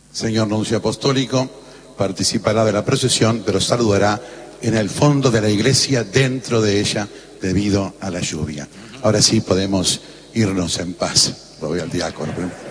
Señor nuncio apostólico, participará de la procesión, pero saludará en el fondo de la iglesia, dentro de ella, debido a la lluvia. Ahora sí podemos irnos en paz. Lo voy al diácono.